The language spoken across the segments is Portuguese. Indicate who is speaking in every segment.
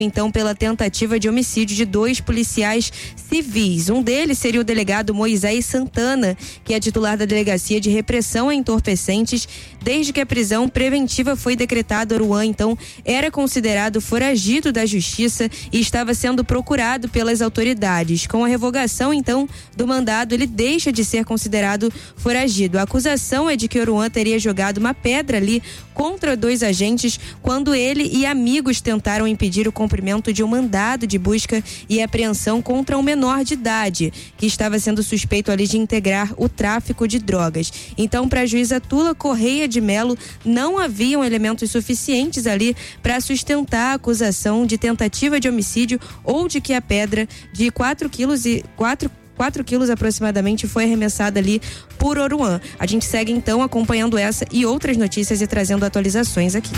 Speaker 1: então pela tentativa de homicídio de 2 policiais civis. Um deles seria o delegado Moisés Santana, que é titular da Delegacia de Repressão a Entorpecentes. Desde que a prisão preventiva foi decretada, Oruan então era considerado foragido da justiça e estava sendo procurado pelas autoridades. Com a revogação então do mandado, ele deixa de ser considerado foragido. A acusação é de que Oruan teria jogado uma pedra ali contra 2 agentes quando ele e amigos tentaram impedir o cumprimento de um mandado de busca e apreensão contra um menor de idade, que estava sendo suspeito ali de integrar o tráfico de drogas. Então, para a juíza Tula Correia de Melo, não haviam elementos suficientes ali para sustentar a acusação de tentativa de homicídio ou de que a pedra de 4 quilos aproximadamente foi arremessada ali por Oruan. A gente segue então acompanhando essa e outras notícias e trazendo atualizações aqui.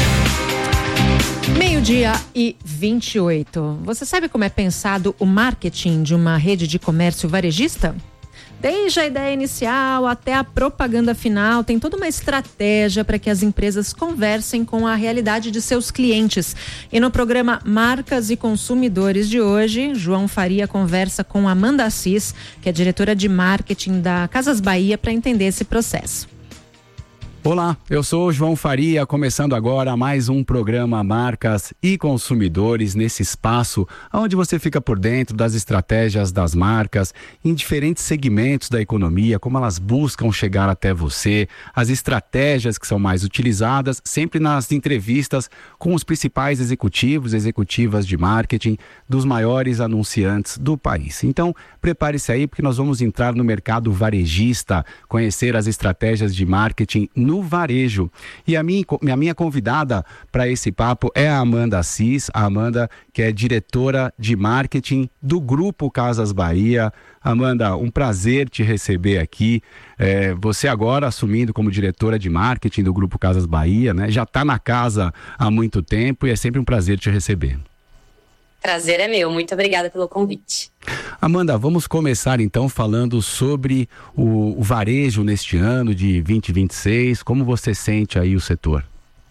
Speaker 2: 12:28. Você sabe como é pensado o marketing de uma rede de comércio varejista? Desde a ideia inicial até a propaganda final, tem toda uma estratégia para que as empresas conversem com a realidade de seus clientes. E no programa Marcas e Consumidores de hoje, João Faria conversa com Amanda Assis, que é diretora de marketing da Casas Bahia, para entender esse processo.
Speaker 3: Olá, eu sou o João Faria, começando agora mais um programa Marcas e Consumidores, nesse espaço onde você fica por dentro das estratégias das marcas em diferentes segmentos da economia, como elas buscam chegar até você, as estratégias que são mais utilizadas, sempre nas entrevistas com os principais executivas de marketing dos maiores anunciantes do país. Então, prepare-se aí porque nós vamos entrar no mercado varejista, conhecer as estratégias de marketing no varejo. E a minha convidada para esse papo é a Amanda Assis, a Amanda que é diretora de marketing do Grupo Casas Bahia. Amanda, um prazer te receber aqui. Você agora assumindo como diretora de marketing do Grupo Casas Bahia, né? Já está na casa há muito tempo e é sempre um prazer te receber.
Speaker 4: Prazer é meu, muito obrigada pelo convite.
Speaker 3: Amanda, vamos começar então falando sobre o varejo neste ano de 2026, como você sente aí o setor?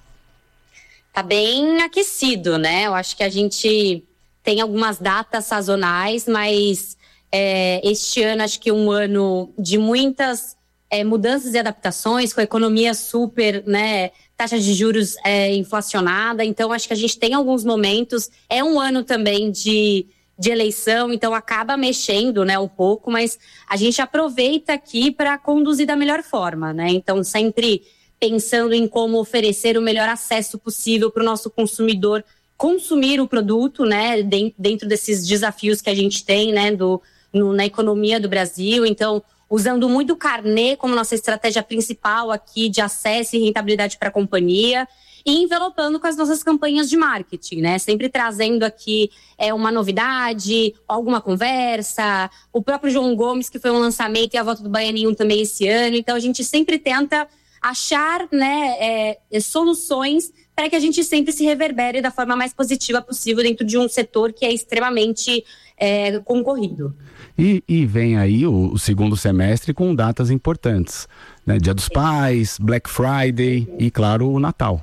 Speaker 4: Tá bem aquecido, né? Eu acho que a gente tem algumas datas sazonais, mas este ano acho que um ano de muitas mudanças e adaptações, com a economia super, né, taxa de juros inflacionada, então acho que a gente tem alguns momentos, é um ano também de eleição, então acaba mexendo, né, um pouco, mas a gente aproveita aqui para conduzir da melhor forma, né, então sempre pensando em como oferecer o melhor acesso possível para o nosso consumidor consumir o produto, né, dentro desses desafios que a gente tem, né, na economia do Brasil, então usando muito o carnê como nossa estratégia principal aqui de acesso e rentabilidade para a companhia e envelopando com as nossas campanhas de marketing, né? Sempre trazendo aqui uma novidade, alguma conversa, o próprio João Gomes, que foi um lançamento, e a volta do Baianinho também esse ano. Então, a gente sempre tenta achar, né, soluções para que a gente sempre se reverbere da forma mais positiva possível dentro de um setor que é extremamente concorrido.
Speaker 3: E vem aí o segundo semestre com datas importantes, né? Dia dos Pais, Black Friday e, claro, o Natal.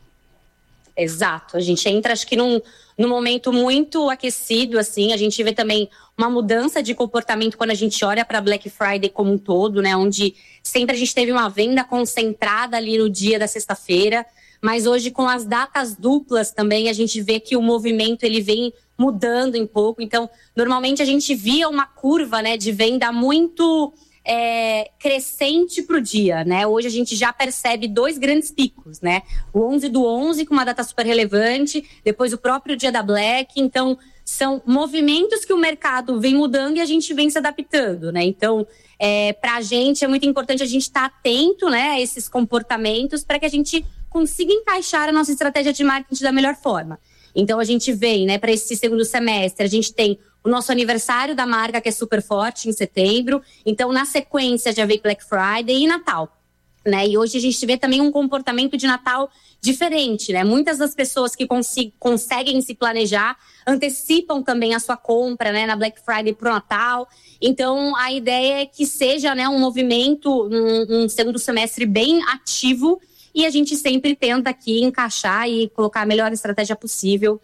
Speaker 4: Exato, a gente entra acho que num momento muito aquecido, assim, a gente vê também uma mudança de comportamento quando a gente olha para Black Friday como um todo, né, onde sempre a gente teve uma venda concentrada ali no dia da sexta-feira, mas hoje com as datas duplas também a gente vê que o movimento ele vem mudando um pouco, então normalmente a gente via uma curva, né, de venda muito crescente para o dia, né? Hoje a gente já percebe 2 grandes picos, né? O 11/11 com uma data super relevante, depois o próprio dia da Black, então são movimentos que o mercado vem mudando e a gente vem se adaptando, né? Então, para a gente é muito importante a gente estar atento, né, a esses comportamentos para que a gente consiga encaixar a nossa estratégia de marketing da melhor forma. Então a gente vem, né, para esse segundo semestre, a gente tem o nosso aniversário da marca, que é super forte, em setembro. Então, na sequência, já veio Black Friday e Natal, né? E hoje a gente vê também um comportamento de Natal diferente, né? Muitas das pessoas que conseguem se planejar antecipam também a sua compra, né, na Black Friday para o Natal. Então, a ideia é que seja, né, um movimento, um segundo semestre bem ativo, e a gente sempre tenta aqui encaixar e colocar a melhor estratégia possível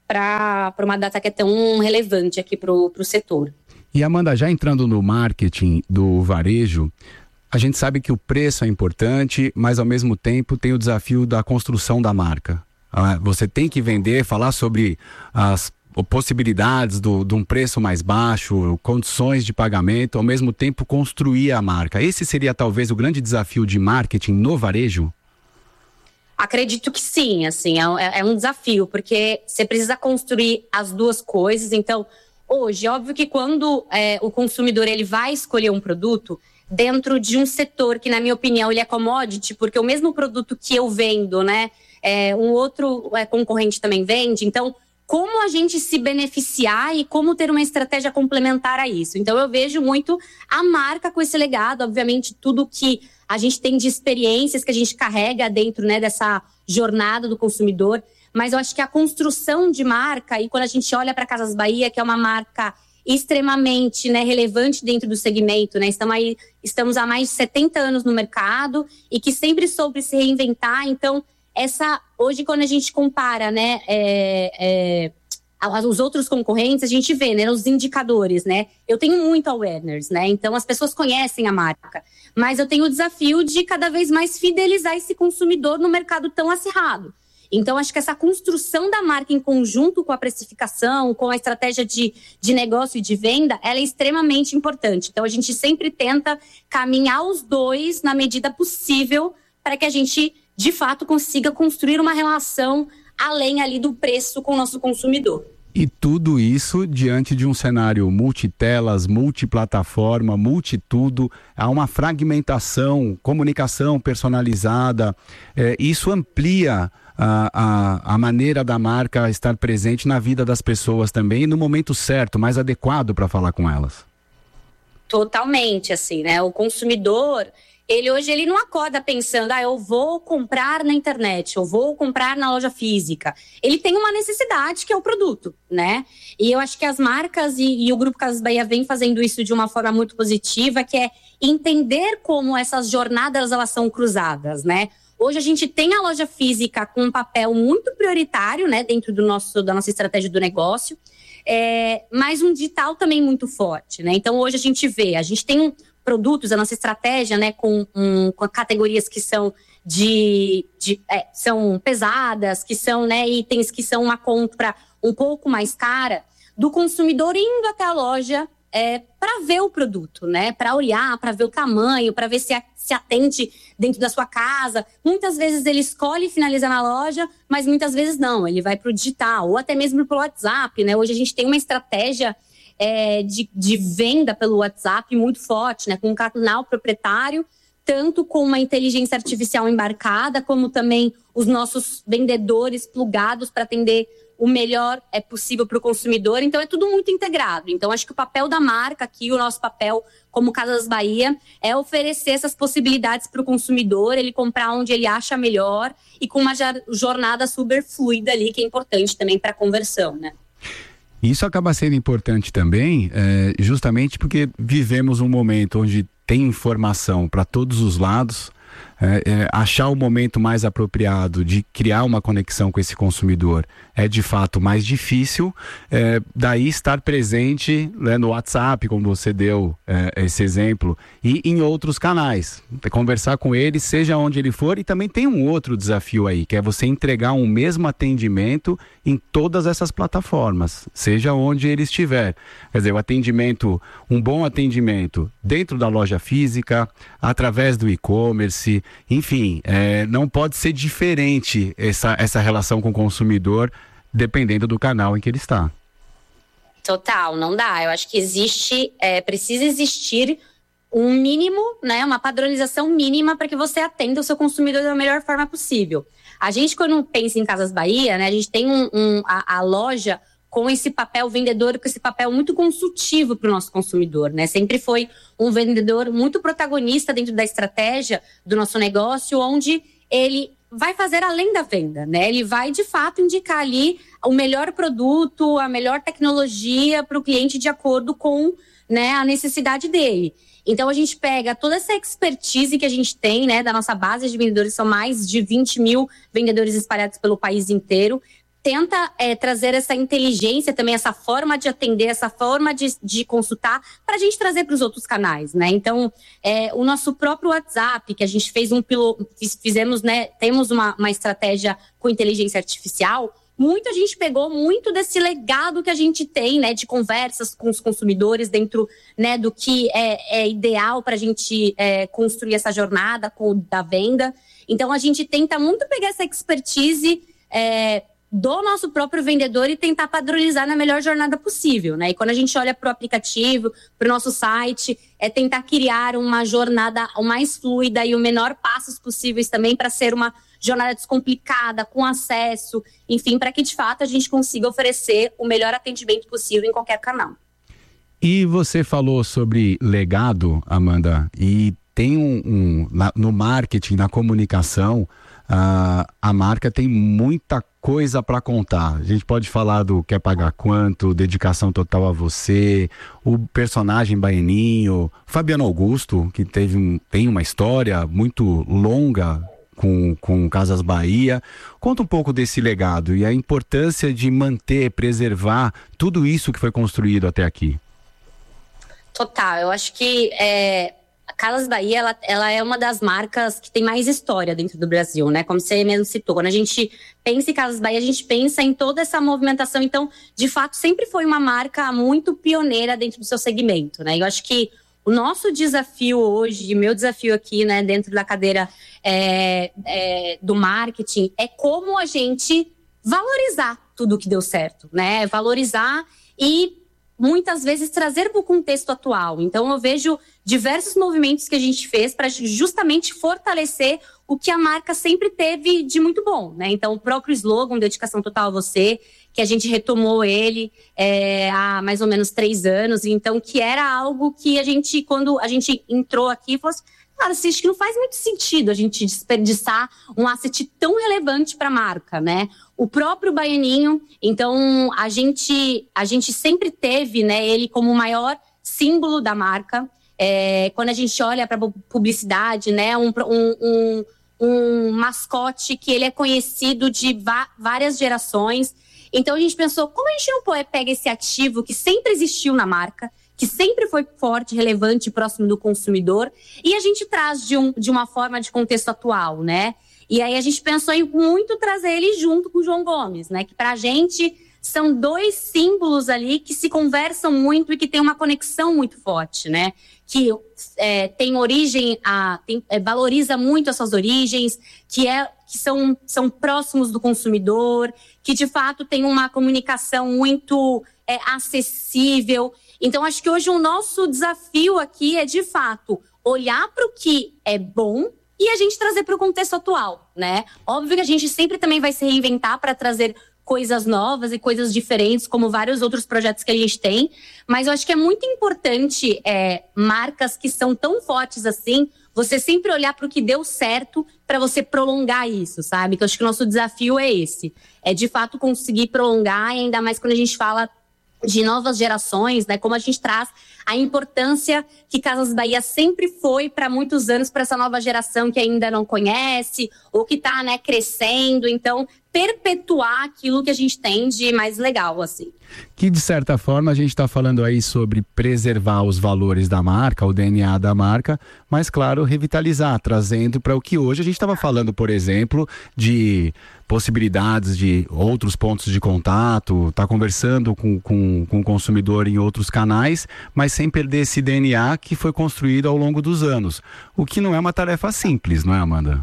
Speaker 4: para uma data que é tão relevante aqui para o setor.
Speaker 3: E Amanda, já entrando no marketing do varejo, a gente sabe que o preço é importante, mas ao mesmo tempo tem o desafio da construção da marca. Você tem que vender, falar sobre as possibilidades de um preço mais baixo, condições de pagamento, ao mesmo tempo construir a marca. Esse seria talvez o grande desafio de marketing no varejo?
Speaker 4: Acredito que sim, assim, é um desafio, porque você precisa construir as duas coisas. Então, hoje, óbvio que quando o consumidor ele vai escolher um produto dentro de um setor que, na minha opinião, ele é commodity, porque o mesmo produto que eu vendo, né, um outro concorrente também vende. Então, como a gente se beneficiar e como ter uma estratégia complementar a isso. Então, eu vejo muito a marca com esse legado, obviamente, tudo que a gente tem de experiências que a gente carrega dentro, né, dessa jornada do consumidor, mas eu acho que a construção de marca, e quando a gente olha para Casas Bahia, que é uma marca extremamente, né, relevante dentro do segmento, né, estamos há mais de 70 anos no mercado e que sempre soube se reinventar. Então, hoje quando a gente compara, né, os outros concorrentes, a gente vê, né, os indicadores, né? Eu tenho muito awareness, né? Então as pessoas conhecem a marca, mas eu tenho o desafio de cada vez mais fidelizar esse consumidor no mercado tão acirrado. Então acho que essa construção da marca em conjunto com a precificação, com a estratégia de negócio e de venda, ela é extremamente importante. Então a gente sempre tenta caminhar os dois na medida possível para que a gente, de fato, consiga construir uma relação além ali do preço com o nosso consumidor.
Speaker 3: E tudo isso diante de um cenário multitelas, multiplataforma, multitudo, há uma fragmentação, comunicação personalizada, isso amplia a maneira da marca estar presente na vida das pessoas também, no momento certo, mais adequado para falar com elas. Totalmente,
Speaker 4: assim, né? O consumidor, hoje ele não acorda pensando, eu vou comprar na internet, eu vou comprar na loja física. Ele tem uma necessidade que é o produto, né? E eu acho que as marcas e o Grupo Casas Bahia vem fazendo isso de uma forma muito positiva, que é entender como essas jornadas elas são cruzadas, né? Hoje a gente tem a loja física com um papel muito prioritário, né, dentro da nossa estratégia do negócio, mas um digital também muito forte, né? Então hoje a gente tem produtos, a nossa estratégia, né, com categorias que são são pesadas, que são, né, itens que são uma compra um pouco mais cara, do consumidor indo até a loja para ver o produto, né, para olhar, para ver o tamanho, para ver se atende dentro da sua casa. Muitas vezes ele escolhe finalizar na loja, mas muitas vezes não, ele vai para o digital ou até mesmo para o WhatsApp, né? Hoje a gente tem uma estratégia de venda pelo WhatsApp muito forte, né? Com um canal proprietário, tanto com uma inteligência artificial embarcada, como também os nossos vendedores plugados para atender o melhor possível para o consumidor. Então é tudo muito integrado. Então acho que o papel da marca aqui, o nosso papel como Casas Bahia, é oferecer essas possibilidades para o consumidor, ele comprar onde ele acha melhor e com uma jornada super fluida ali, que é importante também para a conversão, né?
Speaker 3: Isso acaba sendo importante também, justamente porque vivemos um momento onde tem informação para todos os lados. Achar o momento mais apropriado de criar uma conexão com esse consumidor é de fato mais difícil, daí estar presente, né, no WhatsApp, como você deu esse exemplo, e em outros canais, conversar com ele, seja onde ele for. E também tem um outro desafio aí, que é você entregar um mesmo atendimento em todas essas plataformas, seja onde ele estiver. Quer dizer, um bom atendimento dentro da loja física, através do e-commerce, enfim, não pode ser diferente essa relação com o consumidor, dependendo do canal em que ele está.
Speaker 4: Total, não dá. Eu acho que precisa existir um mínimo, né, uma padronização mínima para que você atenda o seu consumidor da melhor forma possível. A gente, quando pensa em Casas Bahia, né, a gente tem a loja com esse papel vendedor, com esse papel muito consultivo para o nosso consumidor, né? Sempre foi um vendedor muito protagonista dentro da estratégia do nosso negócio, onde ele vai fazer além da venda, né? Ele vai, de fato, indicar ali o melhor produto, a melhor tecnologia para o cliente de acordo com, né, a necessidade dele. Então, a gente pega toda essa expertise que a gente tem, né, da nossa base de vendedores, são mais de 20 mil vendedores espalhados pelo país inteiro, tenta trazer essa inteligência também, essa forma de atender, essa forma de consultar, para a gente trazer para os outros canais, né? Então, o nosso próprio WhatsApp, que a gente fez fizemos, né? Temos uma estratégia com inteligência artificial. A gente pegou muito desse legado que a gente tem, né? De conversas com os consumidores dentro, né? Do que é ideal para a gente construir essa jornada da venda. Então, a gente tenta muito pegar essa expertise do nosso próprio vendedor e tentar padronizar na melhor jornada possível, né? E quando a gente olha para o aplicativo, para o nosso site, tentar criar uma jornada o mais fluida e o menor passos possíveis também para ser uma jornada descomplicada, com acesso, enfim, para que de fato a gente consiga oferecer o melhor atendimento possível em qualquer canal.
Speaker 3: E você falou sobre legado, Amanda, e tem no marketing, na comunicação, a marca tem muita coisa para contar. A gente pode falar do Quer Pagar Quanto, dedicação total a você, o personagem Baianinho, Fabiano Augusto, que tem uma história muito longa com Casas Bahia. Conta um pouco desse legado e a importância de manter, preservar tudo isso que foi construído até aqui.
Speaker 4: Total, eu acho que a Casas Bahia, ela é uma das marcas que tem mais história dentro do Brasil, né? Como você mesmo citou. Quando a gente pensa em Casas Bahia, a gente pensa em toda essa movimentação. Então, de fato, sempre foi uma marca muito pioneira dentro do seu segmento, né? Eu acho que o nosso desafio hoje, meu desafio aqui, né, dentro da cadeira do marketing, é como a gente valorizar tudo que deu certo, né? Valorizar e muitas vezes trazer para o contexto atual. Então, eu vejo diversos movimentos que a gente fez para justamente fortalecer o que a marca sempre teve de muito bom, né? Então, o próprio slogan, Dedicação Total a Você, que a gente retomou ele há mais ou menos 3 anos. Então, que era algo que a gente, quando a gente entrou aqui, falou assim, cara, acho que não faz muito sentido a gente desperdiçar um asset tão relevante para a marca, né? O próprio Baianinho, então a gente sempre teve, né, ele como o maior símbolo da marca. Quando a gente olha para a publicidade, né, um mascote que ele é conhecido de várias gerações. Então a gente pensou, como a gente não pega esse ativo que sempre existiu na marca, que sempre foi forte, relevante e próximo do consumidor, e a gente traz de uma forma de contexto atual, né? E aí a gente pensou em muito trazer ele junto com o João Gomes, né? Que pra gente são 2 símbolos ali que se conversam muito e que tem uma conexão muito forte, né? Que tem origem, valoriza muito essas origens, que são próximos do consumidor, que de fato tem uma comunicação muito acessível. Então, acho que hoje o nosso desafio aqui é, de fato, olhar para o que é bom e a gente trazer para o contexto atual, né? Óbvio que a gente sempre também vai se reinventar para trazer coisas novas e coisas diferentes, como vários outros projetos que a gente tem, mas eu acho que é muito importante marcas que são tão fortes assim, você sempre olhar para o que deu certo para você prolongar isso, sabe? Que eu acho que o nosso desafio é esse, de fato conseguir prolongar, e ainda mais quando a gente fala de novas gerações, né? Como a gente traz a importância que Casas Bahia sempre foi para muitos anos para essa nova geração que ainda não conhece ou que está, né, crescendo. Então, perpetuar aquilo que a gente tem de mais legal, assim.
Speaker 3: Que, de certa forma, a gente está falando aí sobre preservar os valores da marca, o DNA da marca, mas, claro, revitalizar, trazendo para o que hoje a gente estava falando, por exemplo, de possibilidades de outros pontos de contato, tá conversando com o consumidor em outros canais, mas sem perder esse DNA que foi construído ao longo dos anos. O que não é uma tarefa simples, não é, Amanda?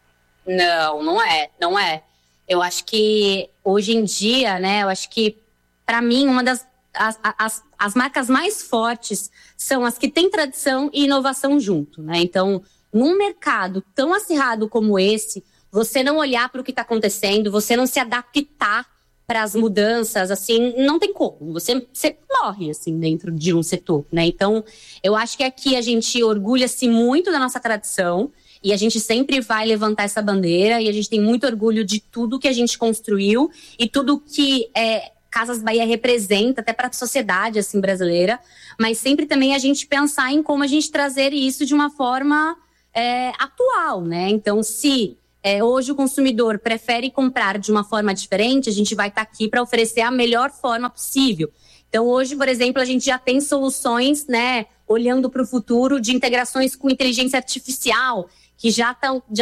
Speaker 4: Não é. Eu acho que hoje em dia, né, eu acho que para mim uma das as marcas mais fortes são as que têm tradição e inovação junto, né? Então, num mercado tão acirrado como esse, você não olhar para o que está acontecendo, você não se adaptar para as mudanças, assim, não tem como. Você morre, assim, dentro de um setor, né? Então, eu acho que aqui a gente orgulha-se muito da nossa tradição e a gente sempre vai levantar essa bandeira e a gente tem muito orgulho de tudo que a gente construiu e tudo que Casas Bahia representa, até para a sociedade, assim, brasileira. Mas sempre também a gente pensar em como a gente trazer isso de uma forma atual, né? Então, se hoje o consumidor prefere comprar de uma forma diferente, a gente vai estar aqui para oferecer a melhor forma possível. Então, hoje, por exemplo, a gente já tem soluções, né, olhando para o futuro, de integrações com inteligência artificial, que já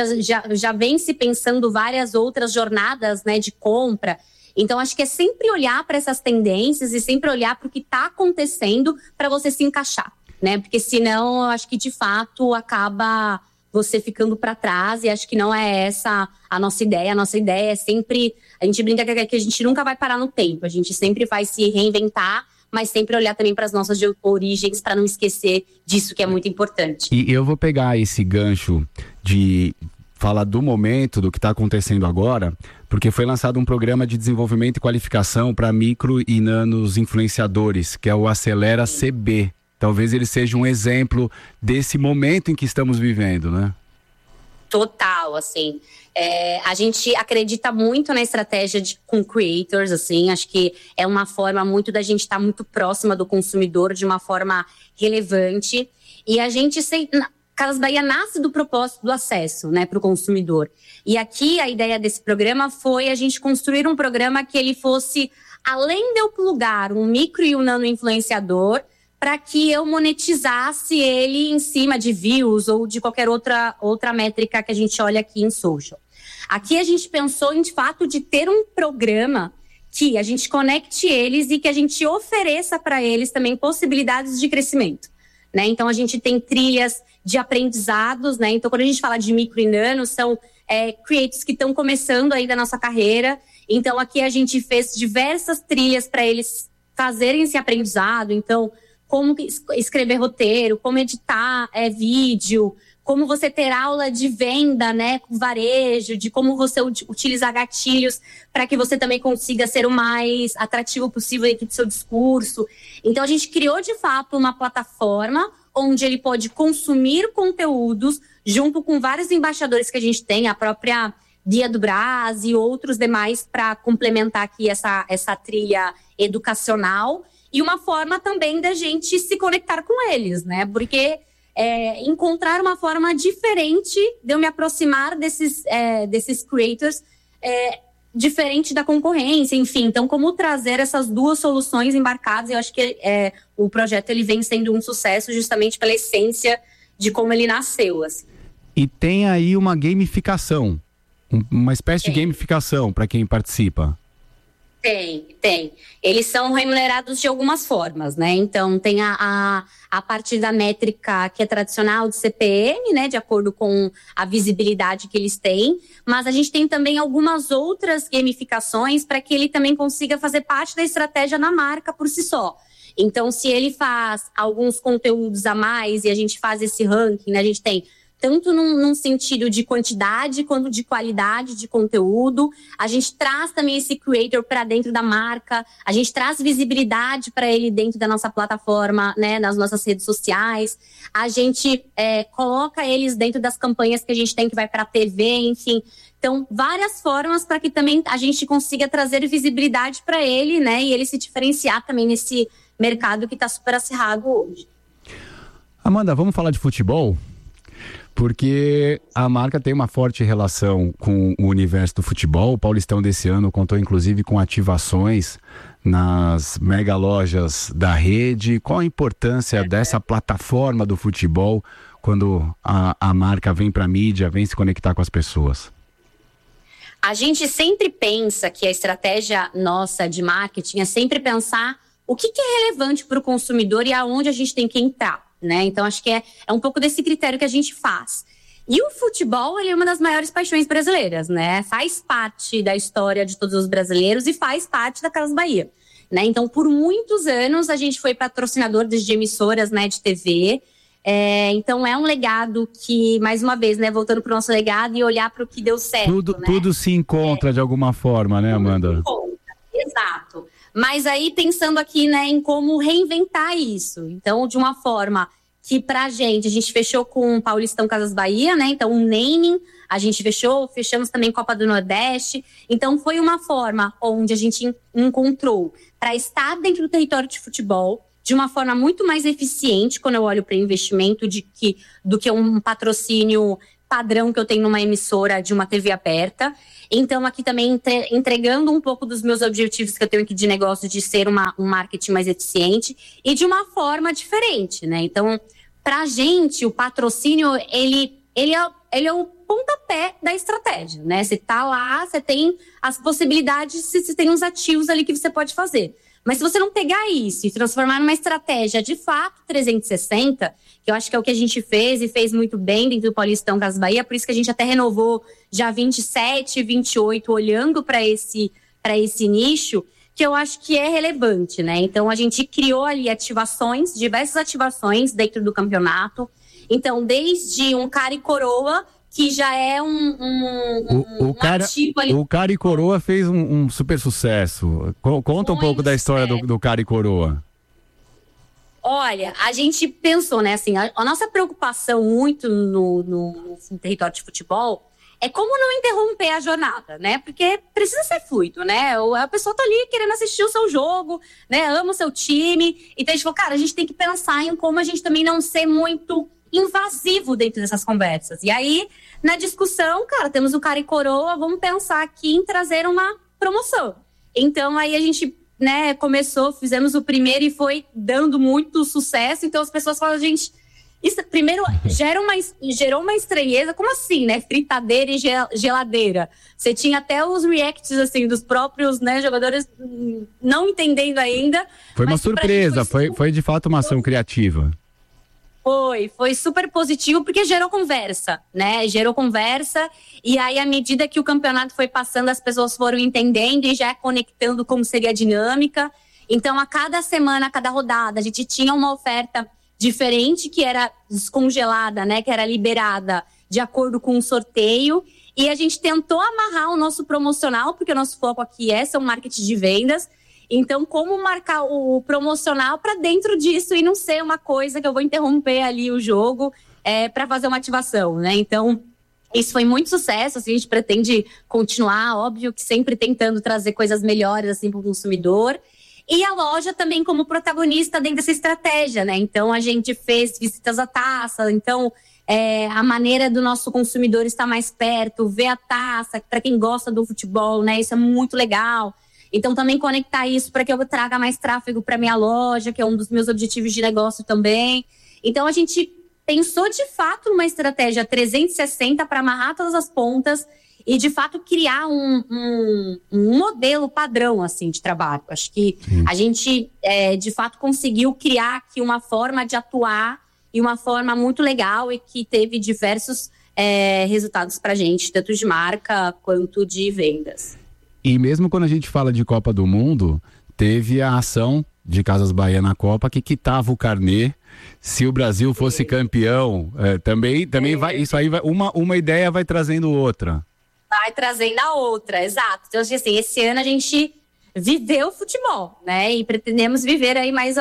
Speaker 4: vem se pensando várias outras jornadas, né, de compra. Então, acho que é sempre olhar para essas tendências e sempre olhar para o que está acontecendo para você se encaixar, né? Porque senão, eu acho que de fato acaba você ficando para trás, e acho que não é essa a nossa ideia. A nossa ideia é sempre, a gente brinca que a gente nunca vai parar no tempo, a gente sempre vai se reinventar, mas sempre olhar também para as nossas origens, para não esquecer disso que é muito importante.
Speaker 3: E eu vou pegar esse gancho de falar do momento, do que está acontecendo agora, porque foi lançado um programa de desenvolvimento e qualificação para micro e nanos influenciadores, que é o Acelera CB. Talvez ele seja um exemplo desse momento em que estamos vivendo, né?
Speaker 4: Total, assim. A gente acredita muito na estratégia com creators, assim. Acho que é uma forma muito da gente estar muito próxima do consumidor, de uma forma relevante. E a gente Casas Bahia nasce do propósito do acesso, né, para o consumidor. E aqui a ideia desse programa foi a gente construir um programa que ele fosse, além de eu plugar um micro e um nano influenciador, para que eu monetizasse ele em cima de views ou de qualquer outra métrica que a gente olha aqui em social. Aqui a gente pensou em, de fato, de ter um programa que a gente conecte eles e que a gente ofereça para eles também possibilidades de crescimento, né? Então, a gente tem trilhas de aprendizados, né? Então, quando a gente fala de micro e nano, são creators que estão começando ainda a nossa carreira. Então, aqui a gente fez diversas trilhas para eles fazerem esse aprendizado. Então, como escrever roteiro, como editar vídeo, como você ter aula de venda, né, com varejo, de como você utilizar gatilhos para que você também consiga ser o mais atrativo possível aqui do seu discurso. Então, a gente criou, de fato, uma plataforma onde ele pode consumir conteúdos junto com vários embaixadores que a gente tem, a própria Guia do Brás e outros demais, para complementar aqui essa trilha educacional. E uma forma também da gente se conectar com eles, né? Porque encontrar uma forma diferente de eu me aproximar desses creators, diferente da concorrência, enfim. Então, como trazer essas duas soluções embarcadas, eu acho que o projeto ele vem sendo um sucesso justamente pela essência de como ele nasceu, assim.
Speaker 3: E tem aí uma gamificação, uma espécie de gamificação para quem participa.
Speaker 4: Tem. Eles são remunerados de algumas formas, né? Então, tem a parte da métrica que é tradicional de CPM, né? De acordo com a visibilidade que eles têm. Mas a gente tem também algumas outras gamificações para que ele também consiga fazer parte da estratégia na marca por si só. Então, se ele faz alguns conteúdos a mais e a gente faz esse ranking, né? A gente tem tanto num sentido de quantidade quanto de qualidade de conteúdo. A gente traz também esse creator para dentro da marca, a gente traz visibilidade para ele dentro da nossa plataforma, né, nas nossas redes sociais. A gente coloca eles dentro das campanhas que a gente tem, que vai para a TV, enfim. Então, várias formas para que também a gente consiga trazer visibilidade para ele, né, e ele se diferenciar também nesse mercado que está super acirrado hoje.
Speaker 3: Amanda, vamos falar de futebol? Porque a marca tem uma forte relação com o universo do futebol. O Paulistão desse ano contou inclusive com ativações nas mega lojas da rede. Qual a importância dessa plataforma do futebol quando a marca vem para a mídia, vem se conectar com as pessoas?
Speaker 4: A gente sempre pensa que a estratégia nossa de marketing é sempre pensar o que é relevante para o consumidor e aonde a gente tem que entrar, né? Então, acho que é um pouco desse critério que a gente faz. E o futebol, ele é uma das maiores paixões brasileiras, né? Faz parte da história de todos os brasileiros e faz parte da Casas Bahia, né? Então, por muitos anos, a gente foi patrocinador de emissoras, né, de TV. Então, é um legado que, mais uma vez, né, voltando para o nosso legado e olhar para o que deu certo, né?
Speaker 3: Tudo se encontra de alguma forma, né, Amanda?
Speaker 4: Tudo se encontra, exato. Mas aí, pensando aqui, né, em como reinventar isso. Então, de uma forma que, pra gente, a gente fechou com o Paulistão Casas Bahia, né? Então, o naming, a gente fechamos também Copa do Nordeste. Então, foi uma forma onde a gente encontrou para estar dentro do território de futebol de uma forma muito mais eficiente, quando eu olho para investimento, do que um patrocínio padrão que eu tenho numa emissora de uma TV aberta. Então, aqui também entregando um pouco dos meus objetivos que eu tenho aqui de negócio, de ser um marketing mais eficiente e de uma forma diferente, né? Então, pra gente, o patrocínio, ele é o pontapé da estratégia, né? Você tá lá, você tem as possibilidades, você tem uns ativos ali que você pode fazer. Mas se você não pegar isso e transformar numa estratégia de fato 360, que eu acho que é o que a gente fez e fez muito bem dentro do Paulistão Casas Bahia, por isso que a gente até renovou já 27, 28, olhando para esse nicho, que eu acho que é relevante, né? Então a gente criou ali ativações, diversas ativações dentro do campeonato. Então, desde um cara e coroa, que já é ativo ali.
Speaker 3: O Cara e Coroa fez um super sucesso. Conta um pouco da história do Cara e Coroa.
Speaker 4: Olha, a gente pensou, né, assim, a nossa preocupação muito no território de futebol é como não interromper a jornada, né? Porque precisa ser fluido, né? A pessoa tá ali querendo assistir o seu jogo, né? Ama o seu time. Então a gente falou, cara, a gente tem que pensar em como a gente também não ser muito invasivo dentro dessas conversas. E aí, na discussão, cara, temos o Cara e Coroa, vamos pensar aqui em trazer uma promoção. Então, aí a gente, né, começou, fizemos o primeiro e foi dando muito sucesso. Então, as pessoas falam, gente, isso primeiro gerou uma estranheza. Como assim, né? Fritadeira e geladeira. Você tinha até os reacts, assim, dos próprios, né, jogadores não entendendo ainda.
Speaker 3: Foi uma surpresa, foi de fato uma ação criativa.
Speaker 4: Foi super positivo, porque gerou conversa, né? Gerou conversa, e aí, à medida que o campeonato foi passando, as pessoas foram entendendo e já conectando como seria a dinâmica. Então, a cada semana, a cada rodada, a gente tinha uma oferta diferente, que era descongelada, né? Que era liberada de acordo com o sorteio. E a gente tentou amarrar o nosso promocional, porque o nosso foco aqui é um marketing de vendas. Então, como marcar o promocional para dentro disso e não ser uma coisa que eu vou interromper ali o jogo para fazer uma ativação, né? Então, isso foi muito sucesso, assim, a gente pretende continuar, óbvio que sempre tentando trazer coisas melhores assim, para o consumidor. E a loja também como protagonista dentro dessa estratégia, né? Então, a gente fez visitas à taça, então a maneira do nosso consumidor estar mais perto, ver a taça, para quem gosta do futebol, né? Isso é muito legal. Então, também conectar isso para que eu traga mais tráfego para minha loja, que é um dos meus objetivos de negócio também. Então, a gente pensou, de fato, numa estratégia 360 para amarrar todas as pontas e, de fato, criar um modelo padrão, assim, de trabalho. Acho que a gente, de fato, conseguiu criar aqui uma forma de atuar e uma forma muito legal e que teve diversos resultados para a gente, tanto de marca quanto de vendas.
Speaker 3: E mesmo quando a gente fala de Copa do Mundo, teve a ação de Casas Bahia na Copa que quitava o carnê. Se o Brasil fosse campeão, também vai, isso aí vai, uma ideia vai trazendo outra.
Speaker 4: Vai trazendo a outra, exato. Então, assim, esse ano a gente viveu futebol, né? E pretendemos viver aí mais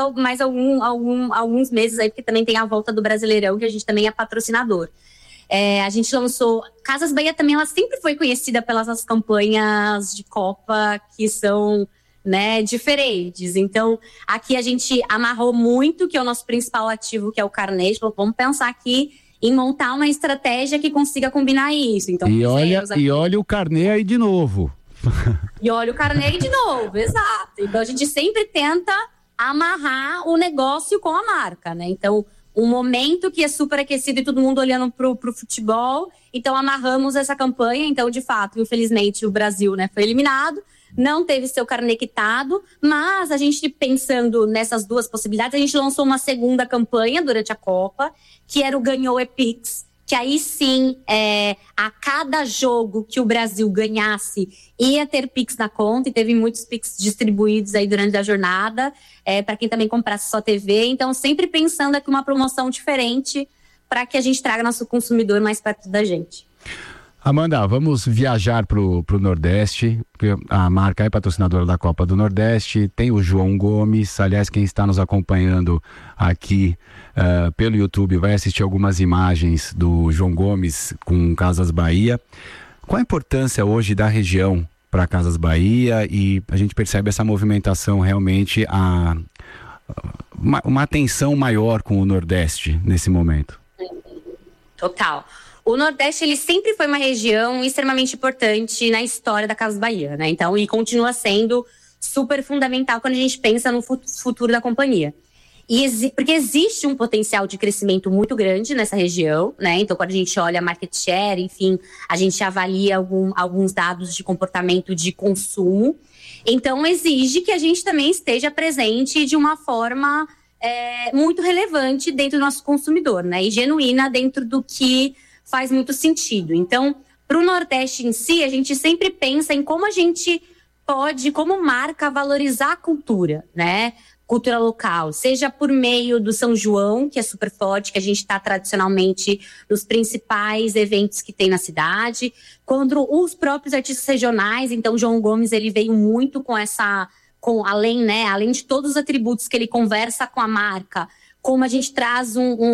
Speaker 4: alguns meses aí, porque também tem a volta do Brasileirão, que a gente também é patrocinador. A gente lançou... Casas Bahia também, ela sempre foi conhecida pelas nossas campanhas de Copa, que são, né, diferentes. Então, aqui a gente amarrou muito, que é o nosso principal ativo, que é o carnê. Vamos pensar aqui em montar uma estratégia que consiga combinar isso. Então,
Speaker 3: e olha o carnê aí de novo.
Speaker 4: E olha o carnê de novo, exato. Então, a gente sempre tenta amarrar o negócio com a marca, né? Então, um momento que é super aquecido e todo mundo olhando pro futebol. Então, amarramos essa campanha. Então, de fato, infelizmente, o Brasil, né, foi eliminado. Não teve seu carnê quitado. Mas a gente, pensando nessas duas possibilidades, a gente lançou uma segunda campanha durante a Copa, que era o Ganhou é Pix. Que aí sim, a cada jogo que o Brasil ganhasse, ia ter Pix na conta, e teve muitos Pix distribuídos aí durante a jornada, para quem também comprasse só TV. Então, sempre pensando aqui uma promoção diferente para que a gente traga nosso consumidor mais perto da gente.
Speaker 3: Amanda, vamos viajar pro Nordeste, porque a marca é patrocinadora da Copa do Nordeste, tem o João Gomes, aliás, quem está nos acompanhando aqui pelo YouTube vai assistir algumas imagens do João Gomes com Casas Bahia. Qual a importância hoje da região para Casas Bahia? E a gente percebe essa movimentação realmente, uma atenção maior com o Nordeste nesse momento.
Speaker 4: Total. O Nordeste, ele sempre foi uma região extremamente importante na história da Casas Bahia, né? Então, e continua sendo super fundamental quando a gente pensa no futuro da companhia. Porque existe um potencial de crescimento muito grande nessa região, né? Então, quando a gente olha market share, enfim, a gente avalia alguns dados de comportamento de consumo. Então, exige que a gente também esteja presente de uma forma muito relevante dentro do nosso consumidor, né? E genuína dentro do que faz muito sentido. Então, para o Nordeste em si, a gente sempre pensa em como a gente pode, como marca, valorizar a cultura, né? Cultura local, seja por meio do São João, que é super forte, que a gente está tradicionalmente nos principais eventos que tem na cidade, quando os próprios artistas regionais, então o João Gomes, ele veio muito além de todos os atributos que ele conversa com a marca, como a gente traz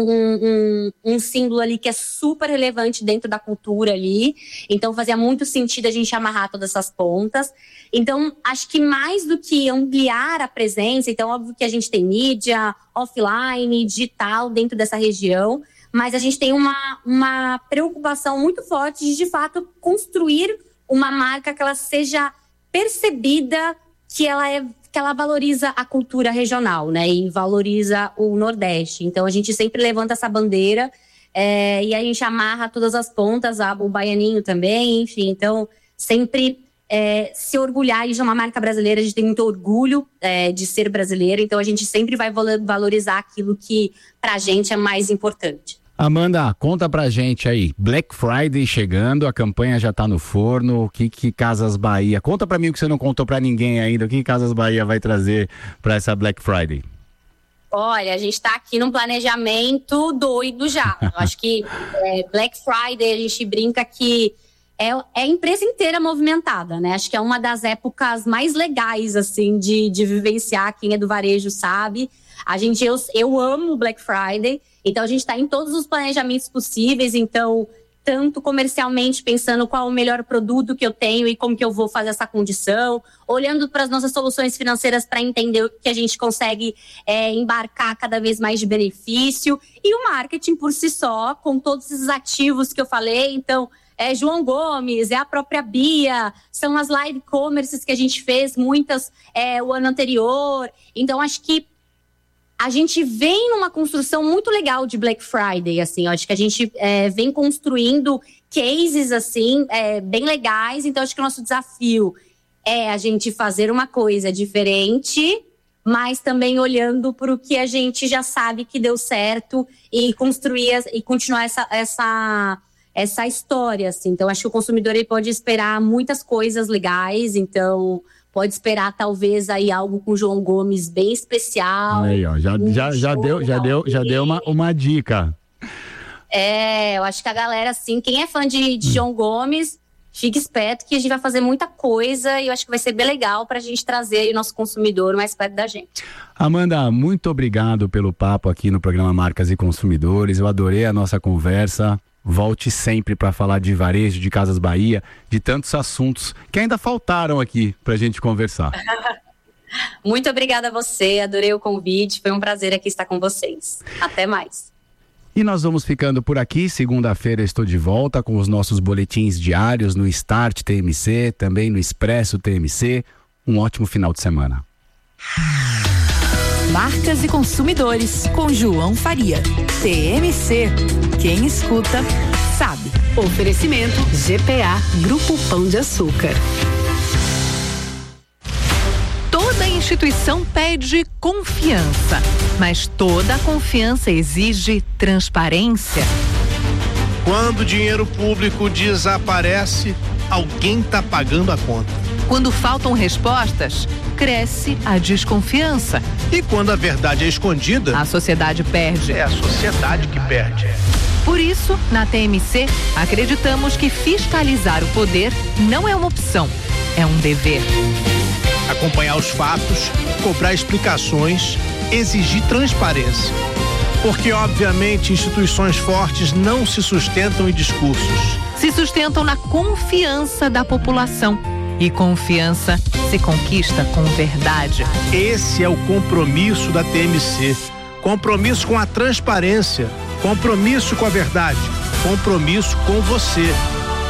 Speaker 4: um símbolo ali que é super relevante dentro da cultura ali. Então, fazia muito sentido a gente amarrar todas essas pontas. Então, acho que mais do que ampliar a presença, então, óbvio que a gente tem mídia, offline, digital dentro dessa região, mas a gente tem uma preocupação muito forte de fato, construir uma marca que ela seja percebida, que ela valoriza a cultura regional, né? E valoriza o Nordeste. Então, a gente sempre levanta essa bandeira e a gente amarra todas as pontas, o baianinho também, enfim. Então, sempre se orgulhar de uma marca brasileira. A gente tem muito orgulho de ser brasileiro. Então, a gente sempre vai valorizar aquilo que, pra gente, é mais importante.
Speaker 3: Amanda, conta pra gente aí, Black Friday chegando, a campanha já tá no forno, o que Casas Bahia, conta pra mim o que você não contou pra ninguém ainda, o que Casas Bahia vai trazer pra essa Black Friday?
Speaker 4: Olha, a gente tá aqui num planejamento doido já, eu acho que Black Friday, a gente brinca que é a empresa inteira movimentada, né? Acho que é uma das épocas mais legais, assim, de vivenciar, quem é do varejo sabe. Eu amo Black Friday, então a gente está em todos os planejamentos possíveis, então tanto comercialmente pensando qual o melhor produto que eu tenho e como que eu vou fazer essa condição, olhando para as nossas soluções financeiras para entender o que a gente consegue embarcar cada vez mais de benefício, e o marketing por si só, com todos esses ativos que eu falei, então João Gomes, a própria Bia, são as live commerces que a gente fez, muitas o ano anterior, então acho que a gente vem numa construção muito legal de Black Friday, assim, acho que a gente vem construindo cases, assim, bem legais, então acho que o nosso desafio é a gente fazer uma coisa diferente, mas também olhando para o que a gente já sabe que deu certo e construir e continuar essa história, assim. Então acho que o consumidor ele pode esperar muitas coisas legais, então pode esperar talvez aí algo com o João Gomes bem especial.
Speaker 3: Aí, ó, já deu uma dica.
Speaker 4: Eu acho que a galera, assim, quem é fã de João Gomes, fique esperto que a gente vai fazer muita coisa e eu acho que vai ser bem legal pra gente trazer aí o nosso consumidor mais perto da gente.
Speaker 3: Amanda, muito obrigado pelo papo aqui no programa Marcas e Consumidores. Eu adorei a nossa conversa. Volte sempre para falar de varejo, de Casas Bahia, de tantos assuntos que ainda faltaram aqui para a gente conversar.
Speaker 4: Muito obrigada a você, adorei o convite, foi um prazer aqui estar com vocês. Até mais.
Speaker 3: E nós vamos ficando por aqui. Segunda-feira estou de volta com os nossos boletins diários no Start TMC, também no Expresso TMC. Um ótimo final de semana.
Speaker 5: Marcas e Consumidores, com João Faria. TMC. Quem escuta, sabe. Oferecimento GPA, Grupo Pão de Açúcar. Toda instituição pede confiança, mas toda confiança exige transparência.
Speaker 6: Quando o dinheiro público desaparece, alguém está pagando a conta.
Speaker 5: Quando faltam respostas, cresce a desconfiança.
Speaker 6: E quando a verdade é escondida,
Speaker 5: a sociedade perde.
Speaker 6: É a sociedade que perde.
Speaker 5: Por isso, na TMC, acreditamos que fiscalizar o poder não é uma opção, é um dever.
Speaker 6: Acompanhar os fatos, cobrar explicações, exigir transparência. Porque, obviamente, instituições fortes não se sustentam em discursos.
Speaker 5: Se sustentam na confiança da população. E confiança se conquista com verdade.
Speaker 6: Esse é o compromisso da TMC. Compromisso com a transparência. Compromisso com a verdade. compromisso com você.